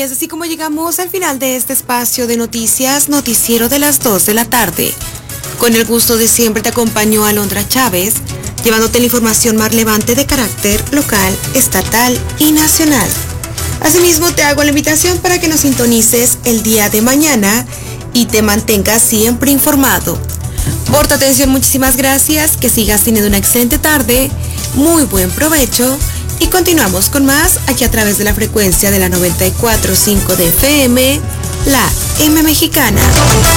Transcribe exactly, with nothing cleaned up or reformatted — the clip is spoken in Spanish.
es así como llegamos al final de este espacio de noticias, noticiero de las dos de la tarde. Con el gusto de siempre te acompañó Alondra Chávez, llevándote la información más relevante de carácter local, estatal y nacional. Asimismo, te hago la invitación para que nos sintonices el día de mañana y te mantengas siempre informado. Por tu atención, muchísimas gracias, que sigas teniendo una excelente tarde, muy buen provecho y continuamos con más aquí a través de la frecuencia de la noventa y cuatro punto cinco de F M, la M Mexicana.